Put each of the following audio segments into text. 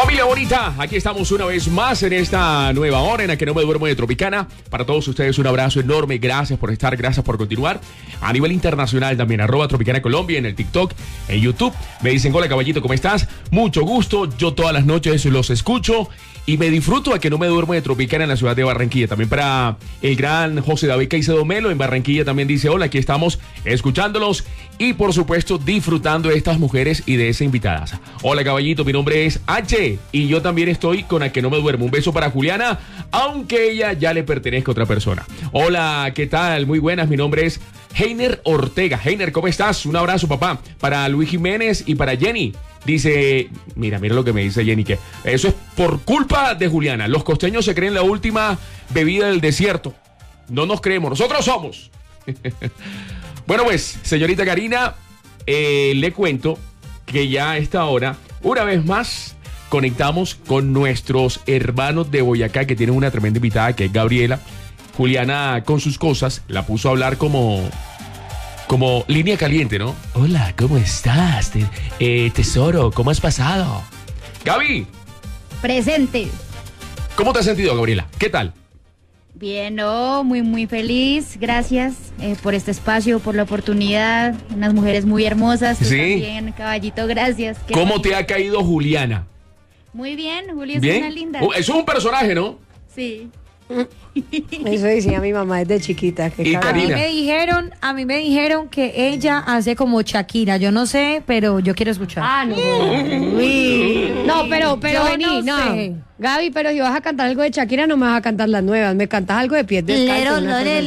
Familia bonita, aquí estamos una vez más en esta nueva hora en la que no me duermo de Tropicana. Para todos ustedes un abrazo enorme, gracias por estar, gracias por continuar. A nivel internacional también, @Tropicana Colombia en el TikTok, en YouTube. Me dicen, hola caballito, ¿cómo estás? Mucho gusto, yo todas las noches los escucho y me disfruto a que no me duermo de Tropicana en la ciudad de Barranquilla. También para el gran José David Caicedo Melo en Barranquilla también dice, hola, aquí estamos escuchándolos y por supuesto disfrutando de estas mujeres y de esa invitada. Hola caballito, mi nombre es H y yo también estoy con A que no me duermo. Un beso para Juliana, aunque ella ya le pertenezca a otra persona. Hola, ¿qué tal? Muy buenas, mi nombre es Heiner Ortega. Heiner, ¿cómo estás? Un abrazo, papá. Para Luis Jiménez y para Jenny. Dice, mira lo que me dice Jenny, que eso es por culpa de Juliana. Los costeños se creen la última bebida del desierto. No nos creemos, nosotros somos. Bueno, pues, señorita Karina, le cuento que ya a esta hora, una vez más, conectamos con nuestros hermanos de Boyacá, que tienen una tremenda invitada, que es Gabriela. Juliana, con sus cosas, la puso a hablar como línea caliente, ¿no? Hola, ¿cómo estás? Tesoro, ¿cómo has pasado? Gaby. Presente. ¿Cómo te has sentido, Gabriela? ¿Qué tal? Bien, muy, muy feliz. Gracias por este espacio, por la oportunidad. Unas mujeres muy hermosas. Tú también, caballito, gracias. ¿Cómo te ha caído Juliana? Muy bien, Julia es ¿Bien? una linda. Eso es un personaje, ¿no? Sí. Eso decía mi mamá desde chiquita. Y Karina. A mí me dijeron que ella hace como Shakira. Yo no sé, pero yo quiero escuchar. No. No, pero Yo vení, no no. sé. Gaby, pero si vas a cantar algo de Shakira, no me vas a cantar las nuevas. Me cantas algo de pies descalzos.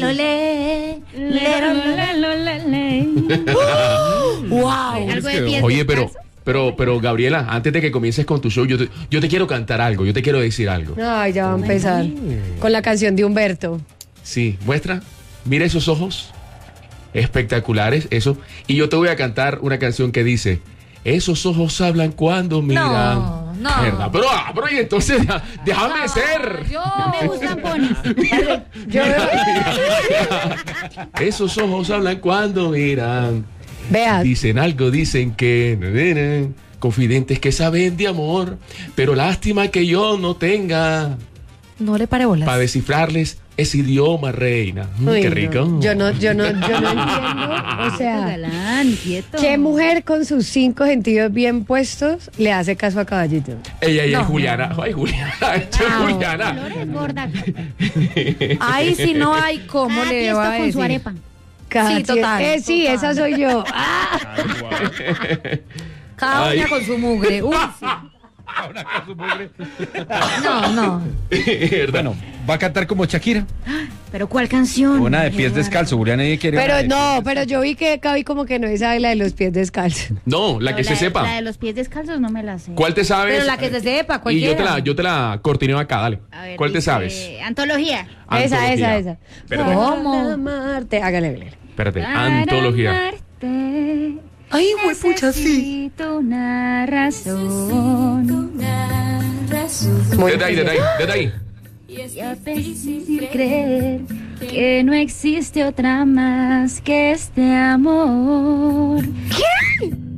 Wow. Algo de pies Oye, descalzos. pero Gabriela, antes de que comiences con tu show, yo te quiero cantar algo, yo te quiero decir algo. Ay, ya va a empezar. Con la canción de Humberto. Sí, muestra, mira esos ojos espectaculares, eso. Y yo te voy a cantar una canción que dice, esos ojos hablan cuando miran. No. ¿Verdad? Pero y entonces déjame ser. No me gustan ponis. Esos ojos hablan cuando miran. Vea. Dicen algo, dicen que confidentes que saben de amor, pero lástima que yo no tenga No le pare bolas. para descifrarles ese idioma, reina. Uy, Qué no. rico. Yo no entiendo. O sea, Galán, quieto. ¿qué mujer con sus 5 sentidos bien puestos le hace caso a Caballito? Ella es No. Juliana. Ay, Juliana. Juliana. Dolores gorda. Ahí sí no hay cómo le Fiesta va a con decir. su arepa. Sí, total. Sí, total. esa soy yo. Cada Ay. una con su mugre. Uy, sí. No. ¿Verdad? Bueno, va a cantar como Shakira. ¿Pero cuál canción? Una de pies descalzos. Julián nadie quiere. una Pero de no, pies pero yo vi que Gaby como que no sabe la de los pies descalzos. No, la No, que se La sepa. de los pies descalzos no me la sé. ¿Cuál te sabes? Pero la que se sepa, Y cualquiera. yo te la cortineo acá, dale. A ver, ¿Cuál te dice, sabes? Antología. Antología. Esa. Espérate, ¿Cómo? Para amarte. Hágale. espérate. Para Antología. amarte, Ay, huepucha, sí. necesito una razón. Desde ahí. Y a persistir creer que no existe otra más que este amor. ¿Qué?